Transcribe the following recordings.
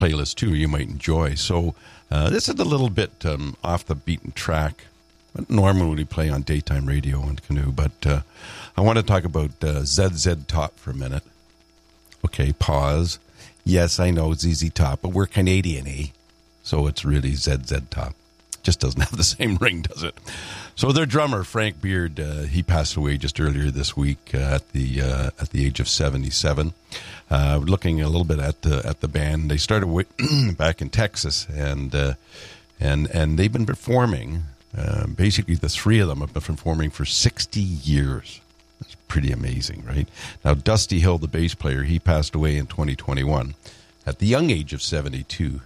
playlist too you might enjoy. So this is a little bit off the beaten track. Normally we play on daytime radio on Canoe, but I want to talk about ZZ Top for a minute. Okay, pause. Yes, I know ZZ Top, but we're Canadian, eh? So it's really ZZ Top. Just doesn't have the same ring, does it? So their drummer, Frank Beard, he passed away just earlier this week at the age of 77. Looking a little bit at the band, they started back in Texas, and they've been performing. Basically, the three of them have been performing for 60 years. That's pretty amazing, right? Now, Dusty Hill, the bass player, he passed away in 2021 at the young age of 72,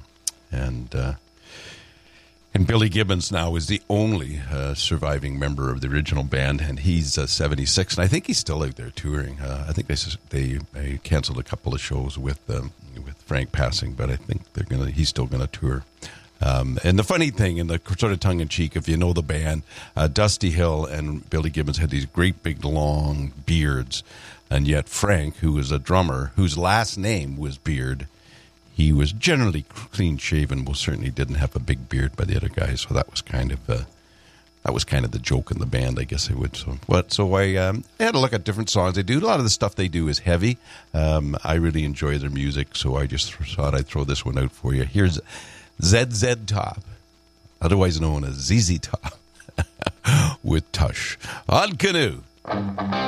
and Billy Gibbons now is the only surviving member of the original band, and he's 76, and I think he's still out there touring. I think they canceled a couple of shows with Frank passing, but I think he's still gonna tour. And the funny thing, and the sort of tongue-in-cheek, if you know the band, Dusty Hill and Billy Gibbons had these great big long beards, and yet Frank, who was a drummer, whose last name was Beard, he was generally clean-shaven. Well, certainly didn't have a big beard by the other guys, so that was kind of the joke in the band, I guess I would. So I had a look at different songs they do. A lot of the stuff they do is heavy. I really enjoy their music, so I just thought I'd throw this one out for you. Here's ZZ Top, otherwise known as ZZ Top, with Tush on Canoe.